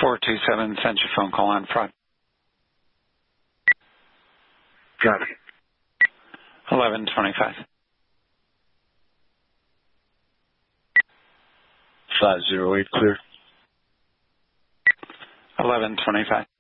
427 sent your phone call on fraud. Got it. 1125. 508 clear. 1125.